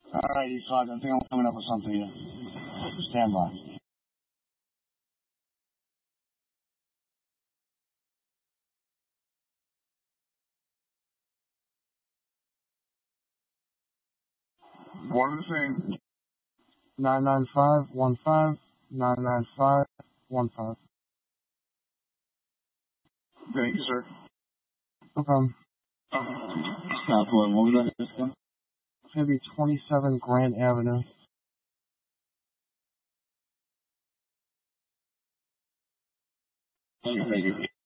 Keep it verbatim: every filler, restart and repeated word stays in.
All right, East Lodge, I think I'm coming up with something here. Stand by. What are the same? nine nine five one five nine nine five one five. Thank you, sir. No problem. Southwood, what was that? This one? It's going to be twenty-seven Grant Avenue. Thank you.